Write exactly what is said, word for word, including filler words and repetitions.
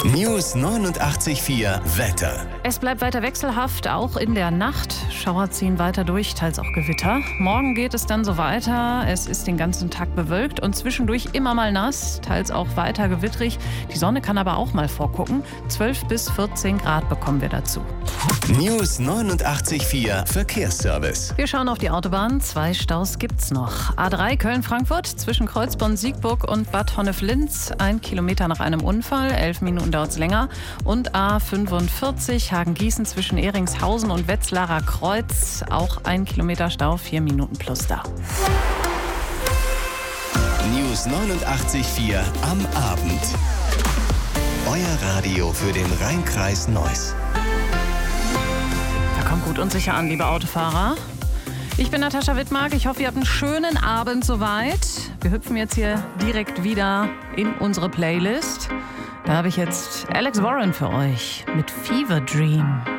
News neunundachtzig Komma vier Wetter. Es bleibt weiter wechselhaft, auch in der Nacht. Schauer ziehen weiter durch, teils auch Gewitter. Morgen geht es dann so weiter. Es ist den ganzen Tag bewölkt und zwischendurch immer mal nass, teils auch weiter gewittrig. Die Sonne kann aber auch mal vorgucken. zwölf bis vierzehn Grad bekommen wir dazu. News neunundachtzig Komma vier Verkehrsservice. Wir schauen auf die Autobahn. Zwei Staus gibt's noch. A drei Köln-Frankfurt zwischen Kreuzborn-Siegburg und Bad Honnef-Linz. Ein Kilometer nach einem Unfall. Elf Minuten dauert es länger. Und A fünfundvierzig Hagen-Gießen zwischen Ehringshausen und Wetzlarer Kreuz. Auch ein Kilometer Stau. Vier Minuten plus da. News neunundachtzig Komma vier am Abend. Euer Radio für den Rhein-Kreis Neuss. Da kommt gut und sicher an, liebe Autofahrer. Ich bin Natascha Wittmark. Ich hoffe, ihr habt einen schönen Abend soweit. Wir hüpfen jetzt hier direkt wieder in unsere Playlist. Da habe ich jetzt Alex Warren für euch mit Fever Dream.